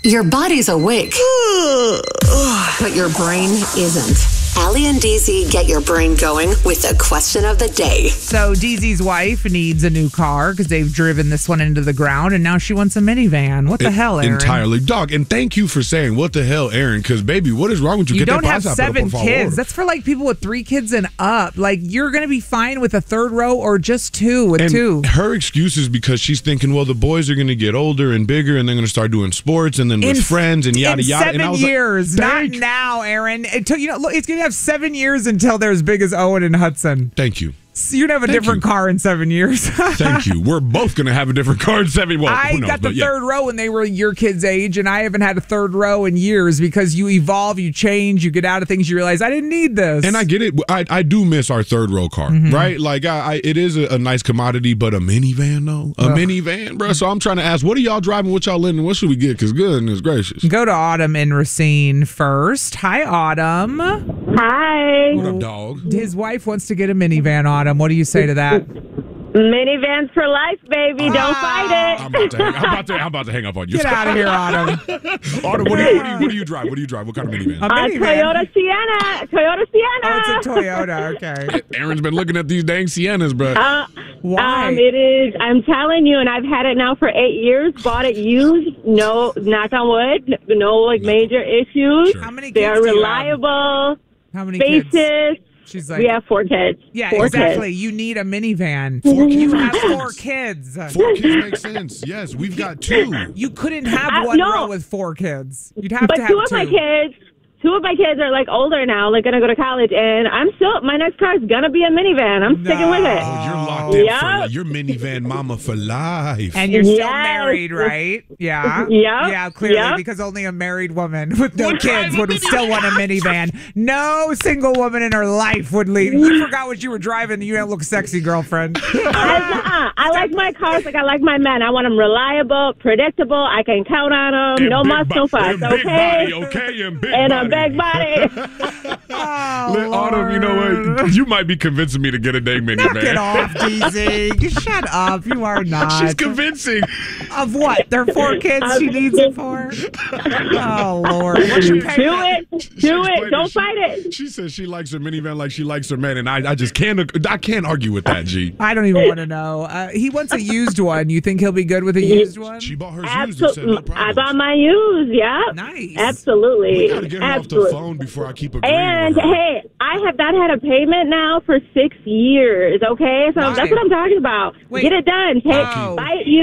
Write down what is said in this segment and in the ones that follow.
Your body's awake, but your brain isn't. Allie and DZ get your brain going with the question of the day. So DZ's wife needs a new car because they've driven this one into the ground, and now she wants a minivan. What the hell, Aaron? Entirely. Dog, and thank you for saying, what the hell, Aaron? Because, baby, what is wrong with you? You don't have 7 kids. That's for, like, people with 3 kids and up. Like, you're going to be fine with a third row or just 2 with 2. Her excuse is because she's thinking, well, the boys are going to get older and bigger, and they're going to start doing sports and then with friends and yada, yada. In 7 years. Not now, Aaron. Look, it's going to have 7 years until they're as big as Owen and Hudson. Thank you. So you'd have a different car in 7 years. Thank you. We're both going to have a different car in 7 years. Well, I got the third row when they were your kids' age, and I haven't had a third row in years because you evolve, you change, you get out of things, you realize I didn't need this. And I get it. I do miss our third row car, right? Like, it is a nice commodity, but a minivan, though? A minivan, bro? So I'm trying to ask, what are y'all driving? What y'all living? What should we get? Because goodness gracious. Go to Autumn in Racine first. Hi, Autumn. Hi. What up, dog? His wife wants to get a minivan, Autumn. What do you say to that? Minivans for life, baby. Don't fight it. I'm about to hang up on you. Get out of here, Autumn. Autumn, what do you drive? What do you drive? What kind of minivan? A minivan. Toyota Sienna. Oh, it's a Toyota. Okay. Aaron's been looking at these dang Siennas, bro. Why? It is. I'm telling you, and I've had it now for 8 years. Bought it used. No, knock on wood. No, major issues. Sure. How many kids They are do you reliable. How many Spacious. kids? She's like, we have 4 kids. Yeah, 4 exactly. Kids. You need a minivan. 4 kids. You have 4 kids. 4 kids makes sense. Yes, we've got 2. You couldn't have one row with 4 kids. You'd have to have 2 of my kids. 2 of my kids are like older now, like gonna go to college, and my next car is gonna be a minivan. I'm sticking with it. Oh, you're locked in for your minivan mama for life. And you're still married, right? Yeah. Yeah, clearly, because only a married woman with no kids would still want a minivan. No single woman in her life would leave. You forgot what you were driving. You don't look sexy, girlfriend. I like my cars like I like my men. I want them reliable, predictable. I can count on them. No muss, no fuss. Okay. And a big body. Autumn, you know what? You might be convincing me to get a dang minivan. Knock it off, DZ. Shut up. You are not. She's convincing. Of what? There are 4 kids she needs it for? Oh, Lord. What's your payment? Do it. Don't fight it. She says she likes her minivan like she likes her man, and I just can't argue with that, G. I don't even want to know. He wants a used one. You think he'll be good with a used one? She bought hers used and said no problem. I bought my used, yeah. Nice. Absolutely. We gotta get her off the phone before I keep agreeing And with her. hey, I have not had a payment now for 6 years, okay? So that's what I'm talking about. Wait. Get it done. Buy it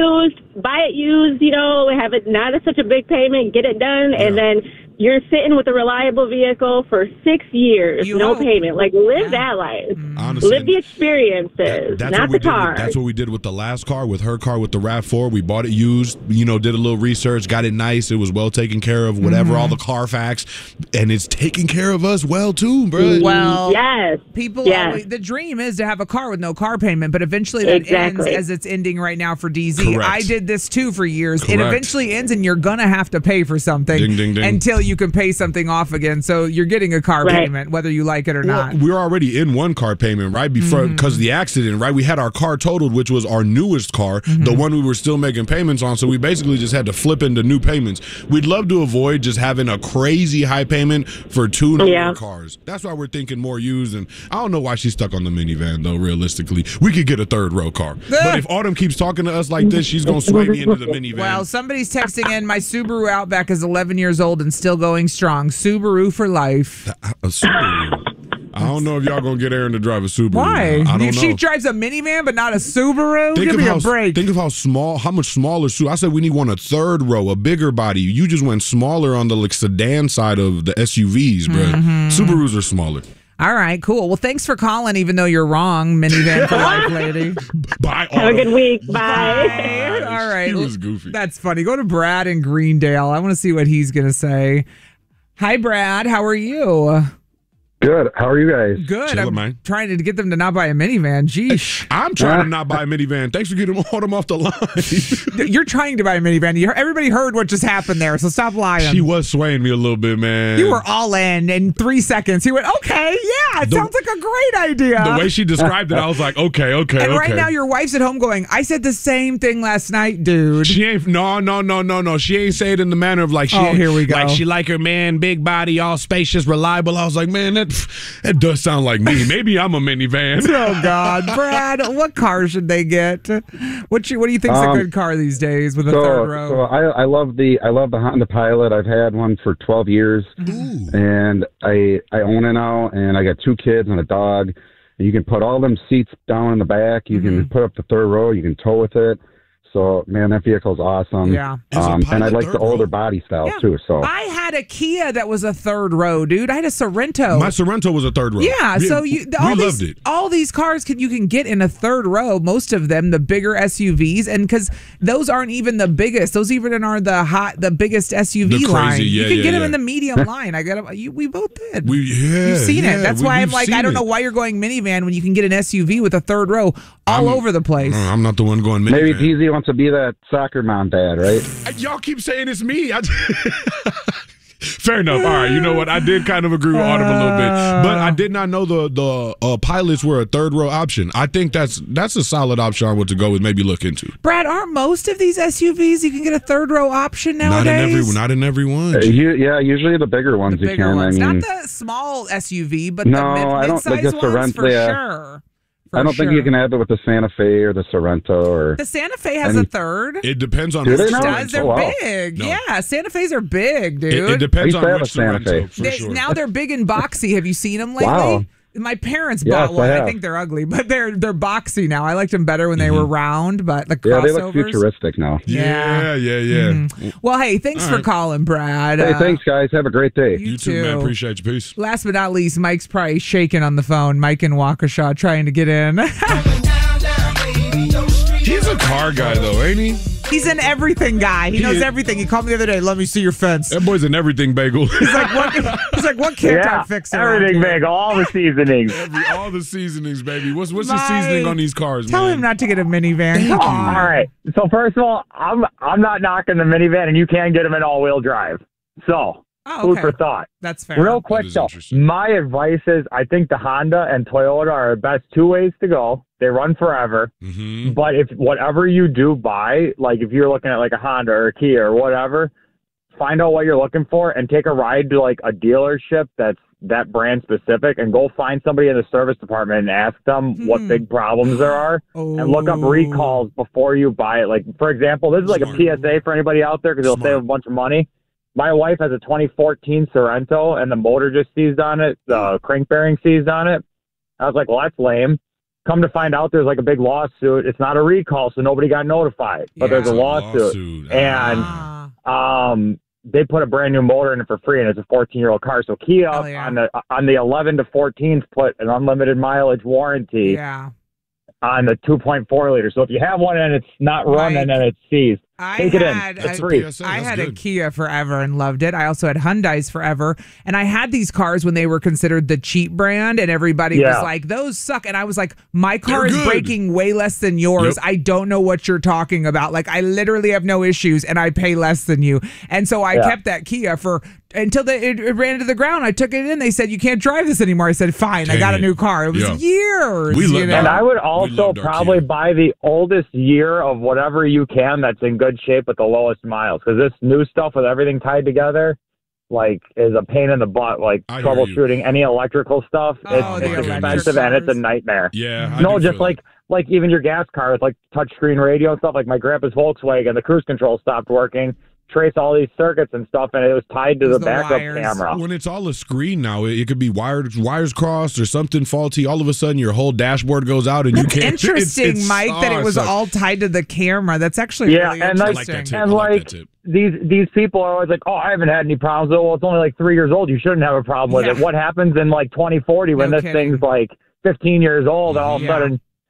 used, have it not such a big payment, get it done, and then you're sitting with a reliable vehicle for 6 years, payment. Like, live that life. Honestly, live the experiences, not the car. That's what we did with the last car, with her car, with the RAV4. We bought it used, did a little research, got it nice. It was well taken care of, whatever, all the Carfax. And it's taking care of us well, too, bro. Well, yes. People always, the dream is to have a car with no car payment, but eventually that ends as it's ending right now for DZ. Correct. I did this, too, for years. Correct. It eventually ends, and you're going to have to pay for something Ding, ding, ding. until you can pay something off again. So you're getting a car payment, whether you like it or not. We're already in one car payment, right? Before, because of the accident, right? We had our car totaled, which was our newest car, the one we were still making payments on. So we basically just had to flip into new payments. We'd love to avoid just having a crazy high payment for 2 newer cars. That's why we're thinking more used. And I don't know why she's stuck on the minivan, though, realistically. We could get a third row car. But if Autumn keeps talking to us like this, she's going to sway me into the minivan. Well, somebody's texting in, my Subaru Outback is 11 years old and still going strong. Subaru for life. A Subaru. I don't know if y'all gonna get Aaron to drive a Subaru. Why? I don't know. She drives a minivan, but not a Subaru. Give me a break. Think of how much smaller Subaru. I said we need one a third row, a bigger body. You just went smaller on the sedan side of the SUVs, bro. Subarus are smaller. All right, cool. Well, thanks for calling, even though you're wrong, minivan for life, lady. Bye. Have a good week. Bye. All right. He was goofy. That's funny. Go to Brad in Greendale. I want to see what he's going to say. Hi, Brad. How are you? Good. How are you guys? Good. I'm trying to get them to not buy a minivan. Geesh. I'm trying to not buy a minivan. Thanks for getting all them off the line. You're trying to buy a minivan. Everybody heard what just happened there, so stop lying. She was swaying me a little bit, man. You were all in 3 seconds. He went, okay, yeah, it sounds like a great idea. The way she described it, I was like, okay. And right now your wife's at home going, I said the same thing last night, dude. She ain't, no. She ain't say it in the manner of like, here we go. Like she like her man, big body, all spacious, reliable. I was like, man, that does sound like me. Maybe I'm a minivan. Oh God, Brad, what car should they get? What do you think's a good car these days with a third row? So I love the Honda Pilot. I've had one for 12 years, and I own it now, and I got 2 kids and a dog. You can put all them seats down in the back. You can put up the third row. You can tow with it. So, man, that vehicle's awesome. Yeah. And I like the older body style, too. So I had a Kia that was a third row, dude. I had a Sorento. My Sorento was a third row. Yeah, so we loved it. All these cars you can get in a third row, most of them, the bigger SUVs, and because those aren't even the biggest. Those even are the biggest SUV line. You can get them in the medium line. I got them. We both did. You've seen it. That's why I'm like, I don't know why you're going minivan when you can get an SUV with a third row all over the place. I'm not the one going minivan. Maybe DZ wants to be that soccer mom dad, right? Y'all keep saying it's me. Fair enough. All right, you know what? I did kind of agree with Autumn a little bit, but I did not know the pilots were a third row option. I think that's a solid option on what to go with. Maybe look into. Brad, aren't most of these SUVs you can get a third row option nowadays? Not in every one. Usually the bigger ones you can. Ones. Not the small SUV, but the mid-size ones for sure. I don't think you can have it with the Santa Fe or the Sorrento or the Santa Fe has a third. It depends on which Sorrento. They're big. No. Yeah, Santa Fe's are big, dude. It depends on which Santa Fe. For sure. Now they're big and boxy. Have you seen them lately? Wow. My parents bought one. I think they're ugly, but they're boxy now. I liked them better when they were round, but the crossovers. Yeah, they look futuristic now. Yeah. Well, hey, thanks for calling, Brad. Hey, thanks, guys. Have a great day. You too, man. Appreciate you. Peace. Last but not least, Mike's probably shaking on the phone. Mike in Waukesha trying to get in. He's a car guy, though, ain't he? He's an everything guy. He knows everything. He called me the other day. Let me see your fence. That boy's an everything bagel. He's like, what can't I fix? Everything bagel. All the seasonings. All the seasonings, baby. What's the seasoning on these cars, Tell him not to get a minivan. All right. So first of all, I'm not knocking the minivan, and you can get them in all-wheel drive. So food for thought. That's fair. Real quick, though, my advice is I think the Honda and Toyota are the best 2 ways to go. They run forever. Mm-hmm. But if whatever you do buy, like if you're looking at like a Honda or a Kia or whatever, find out what you're looking for and take a ride to like a dealership that's that brand specific and go find somebody in the service department and ask them what big problems there are and look up recalls before you buy it. Like, for example, this is like a PSA for anybody out there because it'll save a bunch of money. My wife has a 2014 Sorrento and the motor just seized on it. The crank bearing seized on it. I was like, well, that's lame. Come to find out there's like a big lawsuit. It's not a recall, so nobody got notified. But there's a lawsuit. And they put a brand new motor in it for free, and it's a 14-year-old car. So Kia on the 11 to 14s put an unlimited mileage warranty on the 2.4 liter. So if you have one and it's not running and it's seized, take it in. It's free. I had a Kia forever and loved it. I also had Hyundais forever. And I had these cars when they were considered the cheap brand, and everybody was like, those suck. And I was like, my car is breaking way less than yours. I don't know what you're talking about. Like, I literally have no issues, and I pay less than you. And so I kept that Kia until it ran into the ground. I took it in. They said, you can't drive this anymore. I said, fine. I got a new car. It was years. And I would also probably buy the oldest year of whatever you can that's in good shape with the lowest miles, because this new stuff with everything tied together like is a pain in the butt, like troubleshooting any electrical stuff. It's expensive and it's a nightmare. Just like even your gas car with like touchscreen radio and stuff. Like my grandpa's Volkswagen, the cruise control stopped working. Trace all these circuits and stuff, and it was tied to the backup camera. When it's all a screen now, it could be wires crossed or something faulty. All of a sudden, your whole dashboard goes out, and you can't. Interesting, Mike, that it was all tied to the camera. That's actually really interesting. And like these people are always like, "Oh, I haven't had any problems." Well, it's only like 3 years old. You shouldn't have a problem with it. What happens in like 2040 when this thing's like 15 years old, and all of a sudden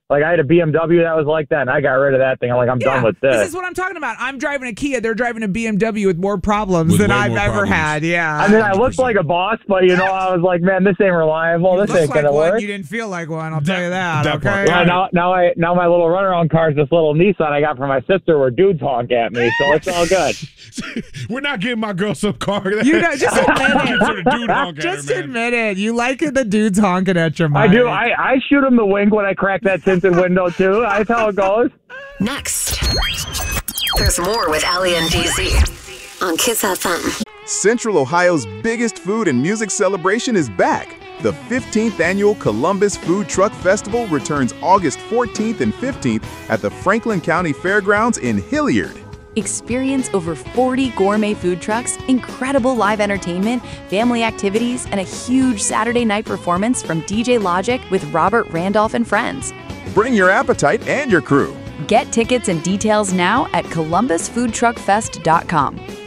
Like, I had a BMW that was like that, and I got rid of that thing. I'm like, I'm done with this. This is what I'm talking about. I'm driving a Kia. They're driving a BMW with more problems than I've ever had. Yeah. I mean, I looked like a boss, but, I was like, man, this ain't reliable. This ain't going to work. You didn't feel like one, I'll tell you that. Okay. Yeah, now my little runaround car is this little Nissan I got from my sister where dudes honk at me, so it's all good. We're not getting my girl some car. Just admit it. You like the dudes honking at your mic. I do. I shoot them the wink when I crack that tinted window, too. That's how it goes. Next, there's more with Allie and DZ on Kiss FM. Central Ohio's biggest food and music celebration is back. The 15th annual Columbus Food Truck Festival returns August 14th and 15th at the Franklin County Fairgrounds in Hilliard. Experience over 40 gourmet food trucks, incredible live entertainment, family activities, and a huge Saturday night performance from DJ Logic with Robert Randolph and friends. Bring your appetite and your crew. Get tickets and details now at columbusfoodtruckfest.com.